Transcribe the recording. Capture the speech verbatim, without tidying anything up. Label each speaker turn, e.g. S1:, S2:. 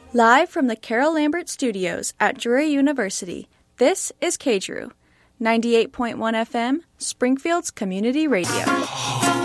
S1: Live from the Carol Lambert Studios at Drury University, this is K D R U, ninety-eight point one F M, Springfield's community radio.